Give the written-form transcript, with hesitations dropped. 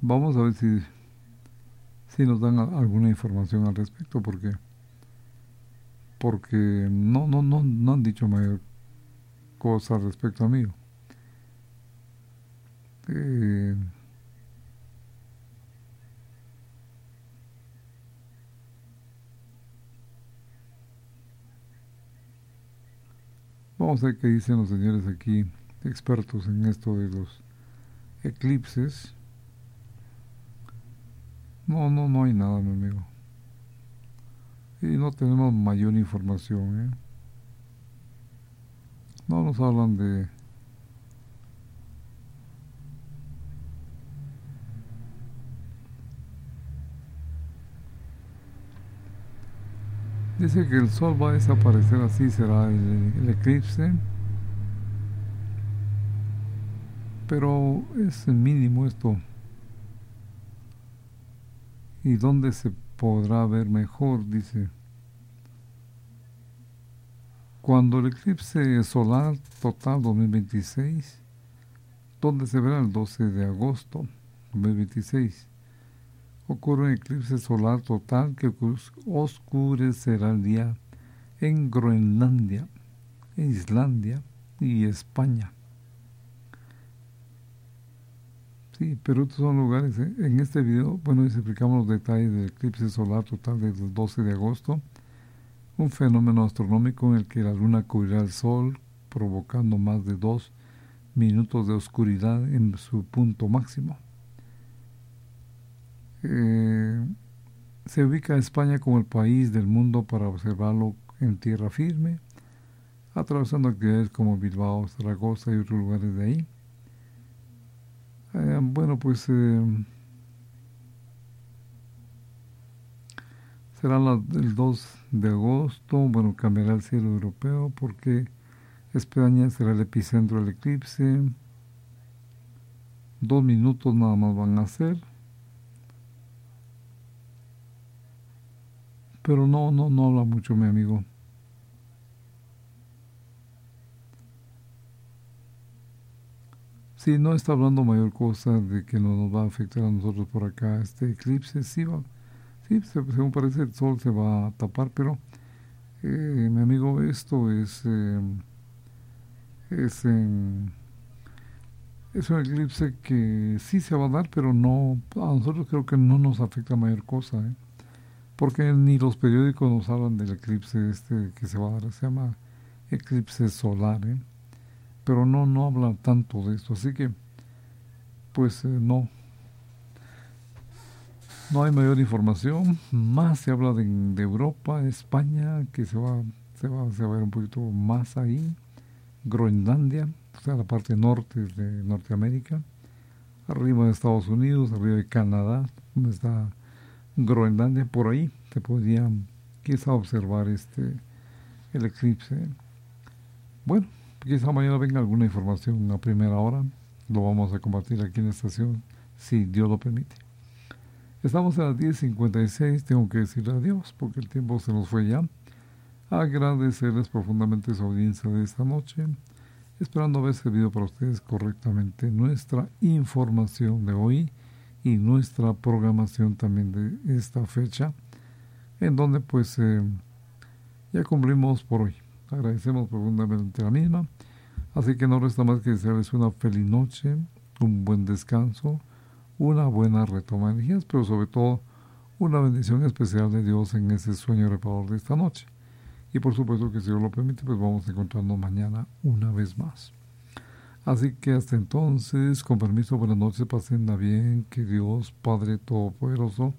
Vamos a ver si nos dan alguna información al respecto, porque no han dicho mayor cosa al respecto, amigo. Eh, Vamos a ver qué dicen los señores aquí, expertos en esto de los eclipses. No hay nada, mi amigo. Y no tenemos mayor información, ¿eh? No nos hablan de... Dice que el sol va a desaparecer, así será el eclipse, pero es mínimo esto. ¿Y dónde se podrá ver mejor? Dice, cuando el eclipse solar total 2026, ¿dónde se verá el 12 de agosto 2026? Ocurre un eclipse solar total que oscurecerá el día en Groenlandia, Islandia y España. Sí, pero estos son lugares, ¿eh? En este video, bueno, les explicamos los detalles del eclipse solar total del 12 de agosto, un fenómeno astronómico en el que la luna cubrirá el sol, provocando más de 2 minutos de oscuridad en su punto máximo. Eh, Se ubica a España como el país del mundo para observarlo en tierra firme, atravesando actividades como Bilbao, Zaragoza y otros lugares de ahí. Bueno, pues será el 2 de agosto. Bueno, cambiará el cielo europeo porque España será el epicentro del eclipse. 2 minutos nada más van a ser. Pero no habla mucho, mi amigo. Sí, no está hablando mayor cosa de que no nos va a afectar a nosotros por acá este eclipse. Sí, según parece el sol se va a tapar, pero mi amigo, esto es, en- es un eclipse que sí se va a dar, pero no, a nosotros creo que no nos afecta mayor cosa, ¿eh? Porque ni los periódicos nos hablan del eclipse este que se va a dar, se llama eclipse solar, ¿eh? Pero no habla tanto de esto, así que pues no hay mayor información. Más se habla de Europa, España, que se va a ver un poquito más ahí. Groenlandia, o sea, la parte norte de Norteamérica. Arriba de Estados Unidos, arriba de Canadá, donde está Groenlandia. Por ahí se podría quizá observar el eclipse. Bueno, quizá mañana venga alguna información a primera hora. Lo vamos a compartir aquí en la estación, si Dios lo permite. Estamos a las 10:56, tengo que decirle adiós porque el tiempo se nos fue ya. Agradecerles profundamente su audiencia de esta noche, esperando haber servido para ustedes correctamente nuestra información de hoy y nuestra programación también de esta fecha, en donde pues ya cumplimos por hoy. Agradecemos profundamente la misma, así que no resta más que desearles una feliz noche, un buen descanso, una buena retoma de energías, pero sobre todo una bendición especial de Dios en ese sueño reparador de esta noche. Y por supuesto que si Dios lo permite, pues vamos a encontrarnos mañana una vez más. Así que hasta entonces, con permiso, buenas noches, pasenla bien, que Dios Padre Todopoderoso